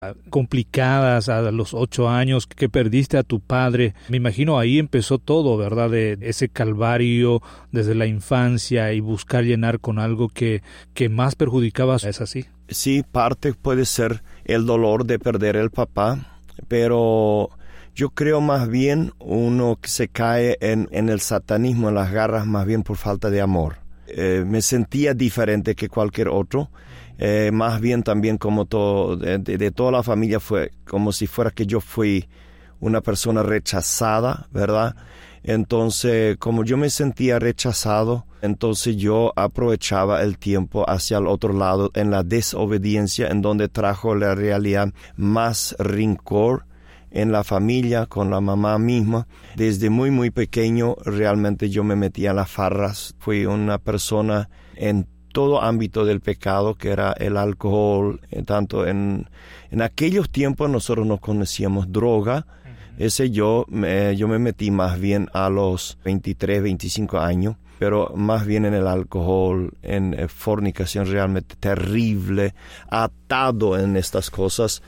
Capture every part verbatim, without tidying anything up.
complicadas a los ocho años, que perdiste a tu padre. Me imagino ahí empezó todo, ¿verdad? De ese calvario desde la infancia y buscar llenar con algo que, que más perjudicaba. ¿Es así? Sí, parte puede ser el dolor de perder el papá, pero yo creo más bien uno que se cae en, en el satanismo, en las garras, más bien por falta de amor. Eh, me sentía diferente que cualquier otro. Eh, más bien también como todo, de, de toda la familia fue como si fuera que yo fui una persona rechazada, ¿verdad? Entonces, como yo me sentía rechazado, entonces yo aprovechaba el tiempo hacia el otro lado, en la desobediencia, en donde trajo la realidad más rencor en la familia, con la mamá misma. Desde muy, muy pequeño, realmente yo me metía en las farras. Fui una persona en todo ámbito del pecado, que era el alcohol, eh, tanto en, en aquellos tiempos nosotros no conocíamos droga. Uh-huh. Ese yo, eh, yo me metí más bien a los veintitrés, veinticinco años, pero más bien en el alcohol, en eh, fornicación realmente terrible, atado en estas cosas.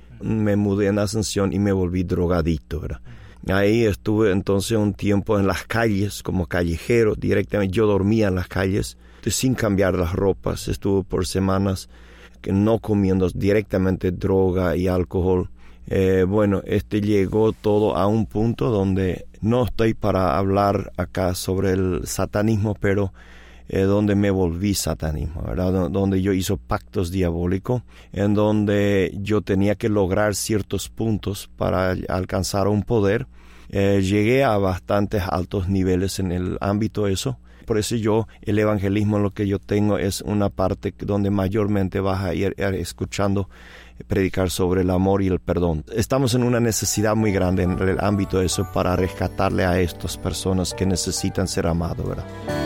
Me mudé en Asunción y me volví drogadicto, ¿verdad? Ahí estuve entonces un tiempo en las calles, como callejero, directamente. Yo dormía en las calles, sin cambiar las ropas. Estuve por semanas que no comiendo directamente droga y alcohol. Eh, bueno, este llegó todo a un punto donde no estoy para hablar acá sobre el satanismo, pero eh, donde me volví satanismo, ¿verdad? Donde yo hice pactos diabólicos, en donde yo tenía que lograr ciertos puntos para alcanzar un poder. Eh, llegué a bastantes altos niveles en el ámbito de eso. Por eso yo, el evangelismo, lo que yo tengo es una parte donde mayormente vas a ir escuchando predicar sobre el amor y el perdón. Estamos en una necesidad muy grande en el ámbito de eso para rescatarle a estas personas que necesitan ser amados, ¿verdad?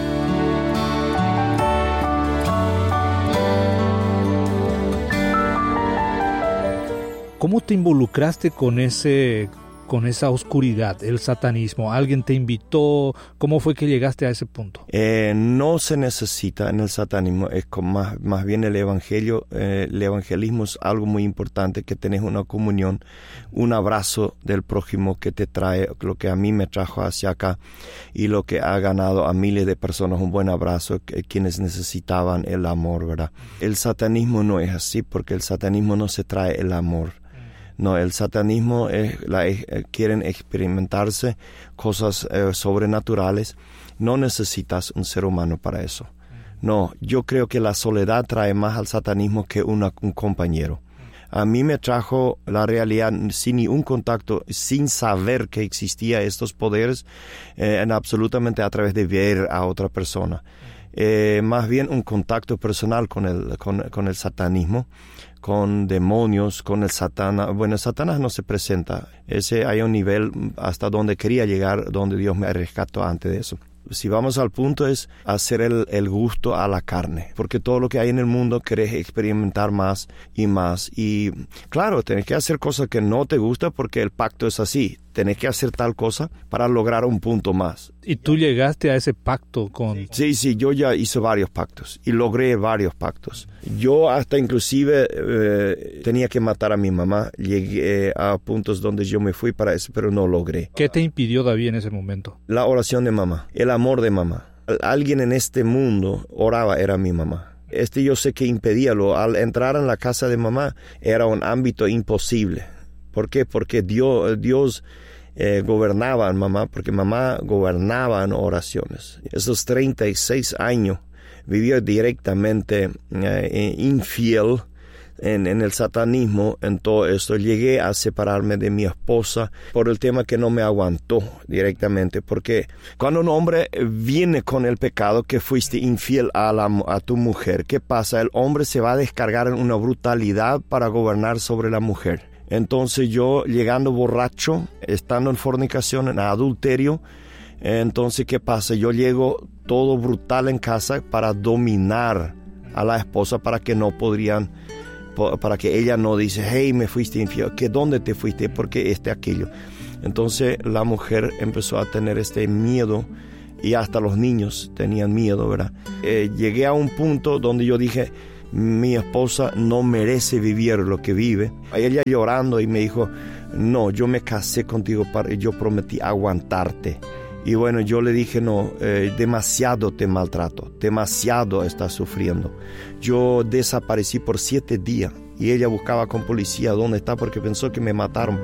¿Cómo te involucraste con ese, con esa oscuridad, el satanismo? ¿Alguien te invitó? ¿Cómo fue que llegaste a ese punto? Eh, no se necesita en el satanismo, es como más, más bien el evangelio. Eh, el evangelismo es algo muy importante, que tenés una comunión, un abrazo del prójimo que te trae, lo que a mí me trajo hacia acá y lo que ha ganado a miles de personas, un buen abrazo, que, quienes necesitaban el amor, ¿verdad? El satanismo no es así, porque el satanismo no se trae el amor. No, el satanismo es, la, eh, quieren experimentarse cosas eh, sobrenaturales. No necesitas un ser humano para eso. No, yo creo que la soledad trae más al satanismo que una, un compañero. A mí me trajo la realidad sin ni un contacto, sin saber que existía estos poderes, eh, en absolutamente a través de ver a otra persona. Eh, más bien un contacto personal con el, con, con el satanismo, con demonios, con el Satanás. Bueno, el Satanás no se presenta. Ese hay un nivel hasta donde quería llegar, donde Dios me rescató antes de eso. Si vamos al punto es hacer el, el gusto a la carne, porque todo lo que hay en el mundo querés experimentar más y más. Y claro, tenés que hacer cosas que no te gustan porque el pacto es así. Tenés que hacer tal cosa para lograr un punto más. ¿Y tú llegaste a ese pacto con...? Sí, sí, yo ya hice varios pactos y logré varios pactos. Yo hasta inclusive eh, tenía que matar a mi mamá. Llegué a puntos donde yo me fui para eso, pero no logré. ¿Qué te impidió, David, en ese momento? La oración de mamá, el amor de mamá. Alguien en este mundo oraba, era mi mamá. Este yo sé que impedíalo. Al entrar en la casa de mamá era un ámbito imposible. ¿Por qué? Porque Dios... Dios Eh, gobernaba en mamá, porque mamá gobernaba en oraciones. Esos treinta y seis años vivió directamente eh, infiel en, en el satanismo, en todo esto. Llegué a separarme de mi esposa por el tema que no me aguantó directamente, porque cuando un hombre viene con el pecado que fuiste infiel a, la, a tu mujer, ¿qué pasa? El hombre se va a descargar en una brutalidad para gobernar sobre la mujer. Entonces yo, llegando borracho, estando en fornicación, en adulterio, entonces ¿qué pasa? Yo llego todo brutal en casa para dominar a la esposa, para que no podrían, para que ella no dice, hey, me fuiste infiel, ¿que dónde te fuiste? Porque este, aquello. Entonces la mujer empezó a tener este miedo, y hasta los niños tenían miedo, ¿verdad? Eh, llegué a un punto donde yo dije, mi esposa no merece vivir lo que vive. Ella llorando y me dijo, no, yo me casé contigo para, yo prometí aguantarte. Y bueno, yo le dije, no, eh, demasiado te maltrato, demasiado estás sufriendo. Yo desaparecí por siete días y ella buscaba con policía dónde está porque pensó que me mataron.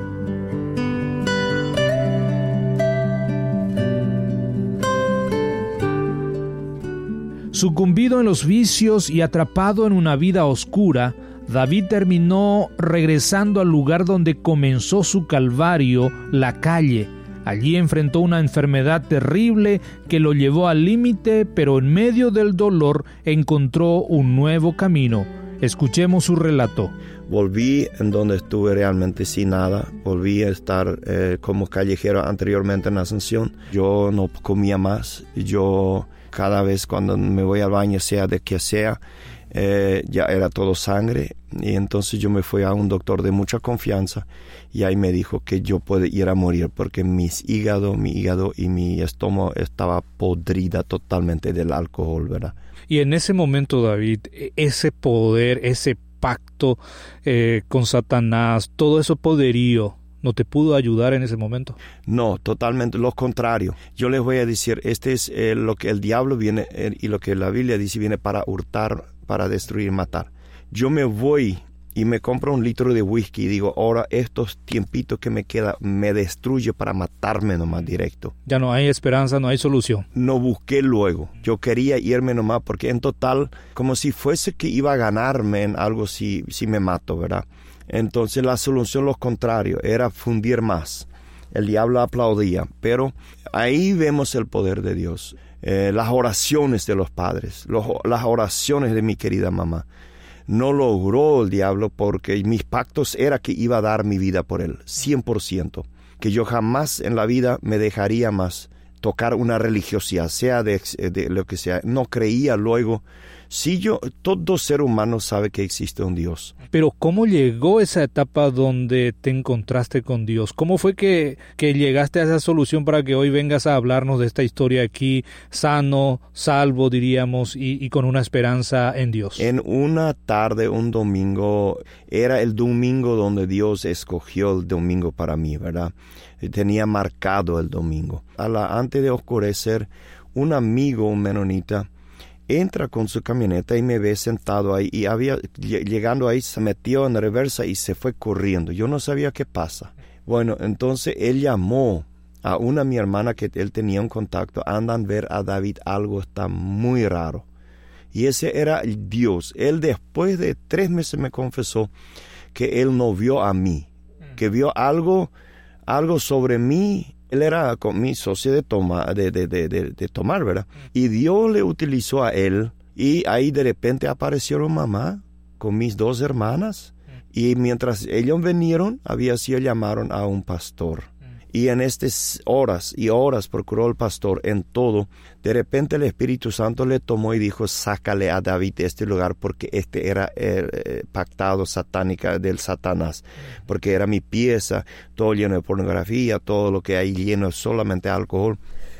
Sucumbido en los vicios y atrapado en una vida oscura, David terminó regresando al lugar donde comenzó su calvario, la calle. Allí enfrentó una enfermedad terrible que lo llevó al límite, pero en medio del dolor encontró un nuevo camino. Escuchemos su relato. Volví en donde estuve realmente sin nada. Volví a estar eh, como callejero anteriormente en Asunción. Yo no comía más. Yo cada vez cuando me voy al baño, sea de que sea, eh, ya era todo sangre. Y entonces yo me fui a un doctor de mucha confianza y ahí me dijo que yo podía ir a morir porque mis hígado, mi hígado y mi estómago estaba podrida totalmente del alcohol, ¿verdad? Y en ese momento, David, ese poder, ese pacto eh, con Satanás, todo ese poderío, ¿no te pudo ayudar en ese momento? No, totalmente lo contrario. Yo les voy a decir, este es eh, lo que el diablo viene eh, y lo que la Biblia dice viene para hurtar, para destruir, matar. Yo me voy y me compro un litro de whisky y digo, ahora estos tiempitos que me queda me destruye para matarme nomás directo. Ya no hay esperanza, no hay solución. No busqué luego. Yo quería irme nomás porque en total, como si fuese que iba a ganarme en algo si, si me mato, ¿verdad? Entonces la solución, lo contrario, era fundir más. El diablo aplaudía, pero ahí vemos el poder de Dios. Eh, las oraciones de los padres, los, las oraciones de mi querida mamá. No logró el diablo porque mis pactos era que iba a dar mi vida por él, cien por ciento. Que yo jamás en la vida me dejaría más tocar una religiosidad, sea de, de lo que sea. No creía luego. Sí, yo, todo ser humano sabe que existe un Dios. Pero ¿cómo llegó esa etapa donde te encontraste con Dios? ¿Cómo fue que, que llegaste a esa solución para que hoy vengas a hablarnos de esta historia aquí, sano, salvo, diríamos, y, y con una esperanza en Dios? En una tarde, un domingo, era el domingo donde Dios escogió el domingo para mí, ¿verdad? Tenía marcado el domingo. A la, antes de oscurecer, un amigo, un menonita, entra con su camioneta y me ve sentado ahí y había, llegando ahí se metió en reversa y se fue corriendo. Yo no sabía qué pasa. Bueno, entonces él llamó a una mi hermana que él tenía un contacto. Andan a ver a David, algo está muy raro. Y ese era el Dios. Él después de tres meses me confesó que él no vio a mí, que vio algo, algo sobre mí. Él era con mi socio de, toma, de, de, de, de, de tomar, ¿verdad? Y Dios le utilizó a él. Y ahí de repente aparecieron mamá con mis dos hermanas. Y mientras ellos vinieron, había sido llamaron a un pastor. Y en estas horas y horas procuró el pastor en todo. De repente el Espíritu Santo le tomó y dijo, sácale a David de este lugar porque este era eh, pactado satánica del Satanás. Porque era mi pieza, todo lleno de pornografía, todo lo que hay lleno solamente de alcohol.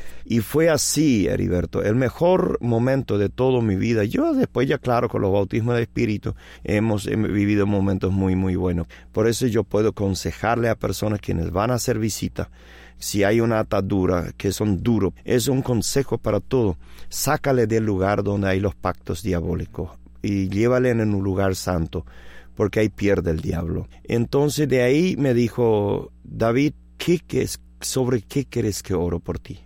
Y fue así, Heriberto, el mejor momento de toda mi vida. Yo después ya claro, con los bautismos de Espíritu, hemos, hemos vivido momentos muy, muy buenos. Por eso yo puedo aconsejarle a personas quienes van a hacer visita, si hay una atadura, que son duros, es un consejo para todo. Sácale del lugar donde hay los pactos diabólicos y llévale en un lugar santo, porque ahí pierde el diablo. Entonces de ahí me dijo, David, ¿qué, qué es, ¿sobre qué quieres que oro por ti?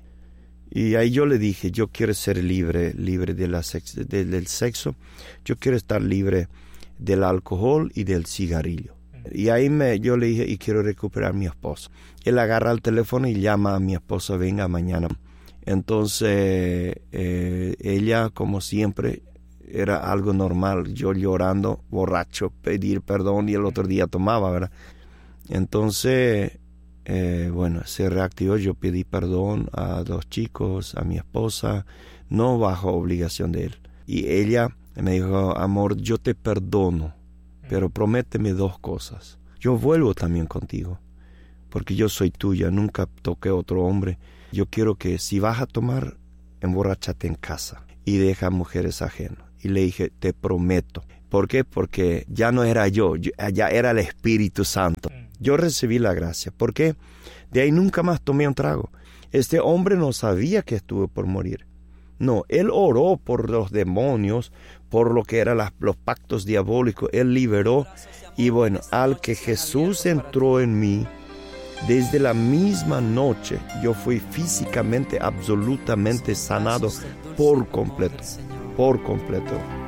Y ahí yo le dije, yo quiero ser libre, libre de la sex, de, del sexo, yo quiero estar libre del alcohol y del cigarrillo. Y ahí me, yo le dije, y quiero recuperar a mi esposa. Él agarra el teléfono y llama a mi esposa, venga mañana. Entonces, eh, ella, como siempre, era algo normal. Yo llorando, borracho, pedir perdón, y el otro día tomaba, ¿verdad? Entonces... Eh, bueno, se reactivó, yo pedí perdón a los chicos, a mi esposa, no bajo obligación de él. Y ella me dijo, amor, yo te perdono, pero prométeme dos cosas. Yo vuelvo también contigo, porque yo soy tuya, nunca toqué a otro hombre. Yo quiero que si vas a tomar, emborráchate en casa y deja mujeres ajenas. Y le dije, te prometo. ¿Por qué? Porque ya no era yo, ya era el Espíritu Santo. Yo recibí la gracia. ¿Por qué? De ahí nunca más tomé un trago. Este hombre no sabía que estuve por morir. No, él oró por los demonios, por lo que eran las, los pactos diabólicos. Él liberó. Y bueno, al que Jesús entró en mí, desde la misma noche yo fui físicamente, absolutamente sanado por completo, por completo.